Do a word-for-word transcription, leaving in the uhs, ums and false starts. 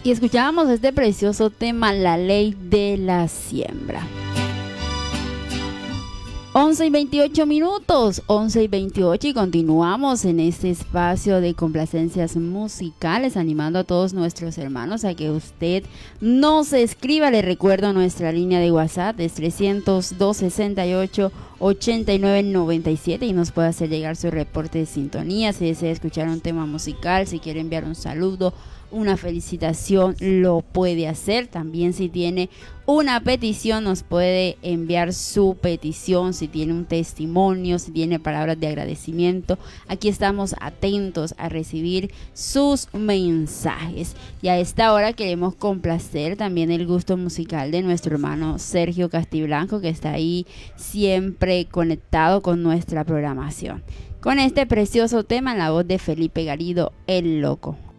Y escuchábamos este precioso tema, La Ley de la Siembra. once y veintiocho minutos, once y veintiocho, y continuamos en este espacio de complacencias musicales, animando a todos nuestros hermanos a que usted nos escriba. Le recuerdo nuestra línea de WhatsApp es trescientos dos sesenta y ocho ochenta y nueve noventa y siete y nos puede hacer llegar su reporte de sintonía. Si desea escuchar un tema musical, si quiere enviar un saludo, una felicitación, lo puede hacer. También si tiene una petición, nos puede enviar su petición. Si tiene un testimonio, si tiene palabras de agradecimiento, aquí estamos atentos a recibir sus mensajes. Y a esta hora queremos complacer también el gusto musical de nuestro hermano Sergio Castiblanco, que está ahí siempre conectado con nuestra programación, con este precioso tema en la voz de Felipe Garido, El Loco.